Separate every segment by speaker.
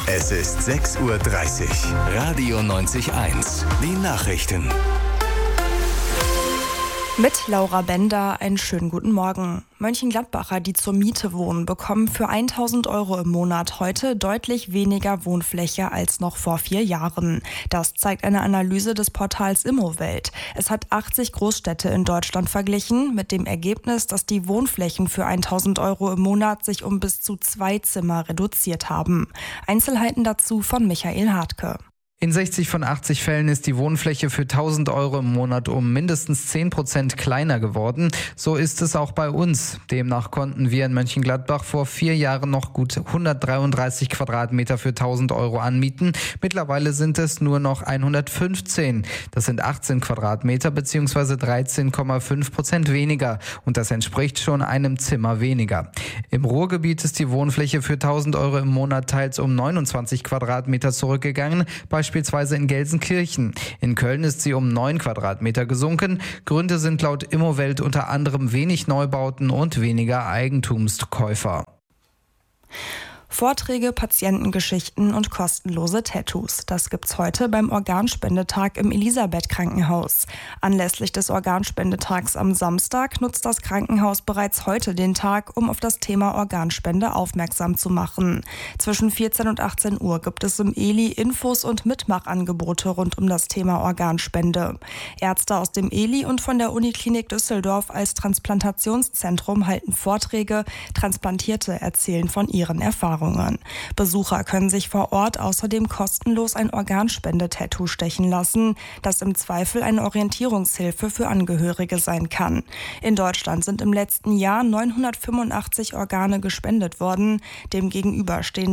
Speaker 1: Es ist 6:30 Uhr. Radio 90.1. Die Nachrichten.
Speaker 2: Mit Laura Bender einen schönen guten Morgen. Mönchengladbacher, die zur Miete wohnen, bekommen für 1.000 € im Monat heute deutlich weniger Wohnfläche als noch vor 4 Jahren. Das zeigt eine Analyse des Portals Immowelt. Es hat 80 Großstädte in Deutschland verglichen, mit dem Ergebnis, dass die Wohnflächen für 1.000 € im Monat sich um bis zu 2 Zimmer reduziert haben. Einzelheiten dazu von Michael Hartke.
Speaker 3: In 60 von 80 Fällen ist die Wohnfläche für 1.000 € im Monat um mindestens 10% kleiner geworden. So ist es auch bei uns. Demnach konnten wir in Mönchengladbach vor 4 Jahren noch gut 133 Quadratmeter für 1.000 € anmieten. Mittlerweile sind es nur noch 115. Das sind 18 Quadratmeter bzw. 13,5% weniger. Und das entspricht schon einem Zimmer weniger. Im Ruhrgebiet ist die Wohnfläche für 1.000 € im Monat teils um 29 Quadratmeter zurückgegangen, beispielsweise in Gelsenkirchen. In Köln ist sie um 9 Quadratmeter gesunken. Gründe sind laut Immowelt unter anderem wenig Neubauten und weniger Eigentumskäufer.
Speaker 2: Vorträge, Patientengeschichten und kostenlose Tattoos. Das gibt's heute beim Organspendetag im Elisabeth-Krankenhaus. Anlässlich des Organspendetags am Samstag nutzt das Krankenhaus bereits heute den Tag, um auf das Thema Organspende aufmerksam zu machen. Zwischen 14 und 18 Uhr gibt es im Eli Infos und Mitmachangebote rund um das Thema Organspende. Ärzte aus dem Eli und von der Uniklinik Düsseldorf als Transplantationszentrum halten Vorträge. Transplantierte erzählen von ihren Erfahrungen. Besucher können sich vor Ort außerdem kostenlos ein Organspende-Tattoo stechen lassen, das im Zweifel eine Orientierungshilfe für Angehörige sein kann. In Deutschland sind im letzten Jahr 985 Organe gespendet worden. Demgegenüber stehen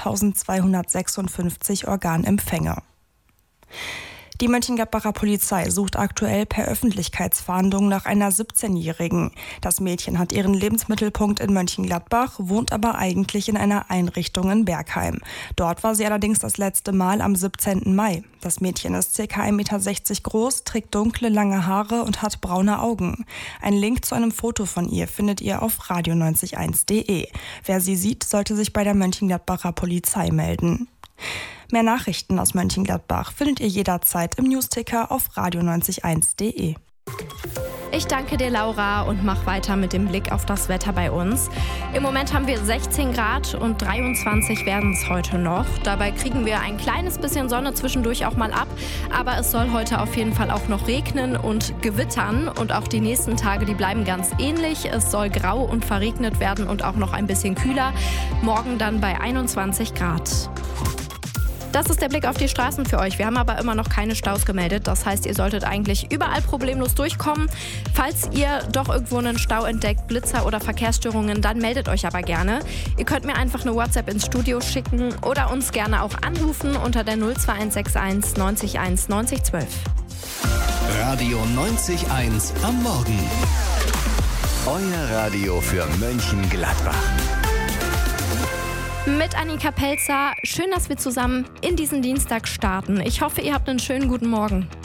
Speaker 2: 3.256 Organempfänger. Die Mönchengladbacher Polizei sucht aktuell per Öffentlichkeitsfahndung nach einer 17-Jährigen. Das Mädchen hat ihren Lebensmittelpunkt in Mönchengladbach, wohnt aber eigentlich in einer Einrichtung in Bergheim. Dort war sie allerdings das letzte Mal am 17. Mai. Das Mädchen ist ca. 1,60 Meter groß, trägt dunkle, lange Haare und hat braune Augen. Ein Link zu einem Foto von ihr findet ihr auf radio901.de. Wer sie sieht, sollte sich bei der Mönchengladbacher Polizei melden. Mehr Nachrichten aus Mönchengladbach findet ihr jederzeit im Newsticker auf radio901.de.
Speaker 4: Ich danke dir, Laura, und mach weiter mit dem Blick auf das Wetter bei uns. Im Moment haben wir 16 Grad und 23 werden es heute noch. Dabei kriegen wir ein kleines bisschen Sonne zwischendurch auch mal ab. Aber es soll heute auf jeden Fall auch noch regnen und gewittern. Und auch die nächsten Tage, die bleiben ganz ähnlich. Es soll grau und verregnet werden und auch noch ein bisschen kühler. Morgen dann bei 21 Grad. Das ist der Blick auf die Straßen für euch. Wir haben aber immer noch keine Staus gemeldet. Das heißt, ihr solltet eigentlich überall problemlos durchkommen. Falls ihr doch irgendwo einen Stau entdeckt, Blitzer oder Verkehrsstörungen, dann meldet euch aber gerne. Ihr könnt mir einfach eine WhatsApp ins Studio schicken oder uns gerne auch anrufen unter der 02161 90 1 90 12.
Speaker 1: Radio 90.1 am Morgen. Euer Radio für Mönchengladbach.
Speaker 4: Mit Annika Pelzer. Schön, dass wir zusammen in diesen Dienstag starten. Ich hoffe, ihr habt einen schönen guten Morgen.